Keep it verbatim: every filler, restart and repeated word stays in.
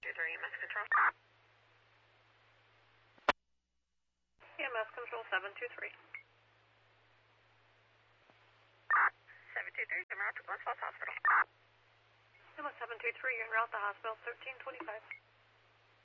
three E M S Control. E M S Control seven two three. seven two three, en route to Glens Falls Hospital. E M S seven two three, en route to hospital thirteen twenty-five.